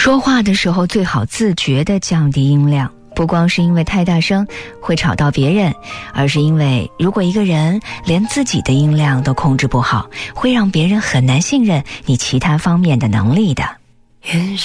说话的时候最好自觉地降低音量，不光是因为太大声会吵到别人，而是因为如果一个人连自己的音量都控制不好，会让别人很难信任你其他方面的能力的。